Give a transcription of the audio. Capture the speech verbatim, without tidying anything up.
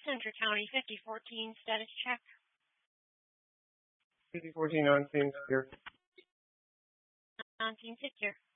Centre County fifty fourteen status check. fifty fourteen on scene secure. On scene secure.